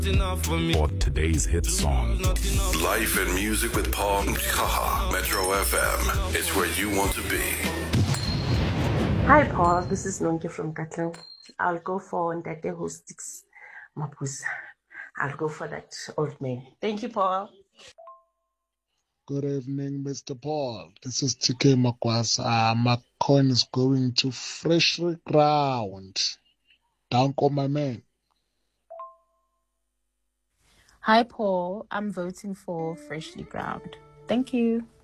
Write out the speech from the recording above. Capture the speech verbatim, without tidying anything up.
For today's hit song. Life and music with Paul. Metro F M. It's where you want to be. Hi, Paul. This is Nonke from Katlang. I'll go for Ndate who sticks Mapusa. I'll go for that old man. Thank you, Paul. Good evening, Mister Paul. This is T K Makwas. Uh, my coin is going to Freshly Ground. Down on my man. Hi, Paul. I'm voting for Freshly Ground. Thank you.